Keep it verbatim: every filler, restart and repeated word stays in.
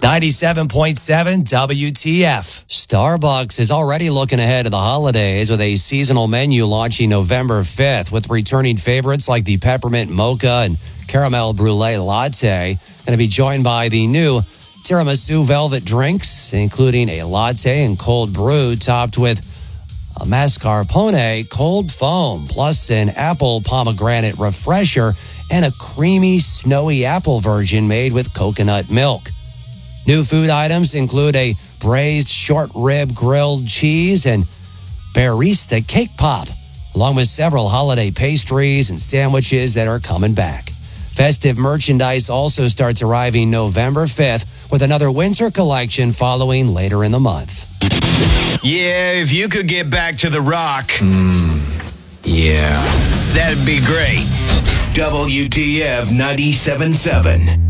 ninety-seven point seven W T F. Starbucks is already looking ahead to the holidays with a seasonal menu launching November fifth with returning favorites like the peppermint mocha and caramel brulee latte. Going to be joined by the new tiramisu velvet drinks, including a latte and cold brew topped with a mascarpone cold foam, plus an apple pomegranate refresher and a creamy, snowy apple version made with coconut milk. New food items include a braised short rib grilled cheese and barista cake pop, along with several holiday pastries and sandwiches that are coming back. Festive merchandise also starts arriving November fifth with another winter collection following later in the month. Yeah, if you could get back to the rock. Mm, yeah. That'd be great. W T F ninety-seven point seven.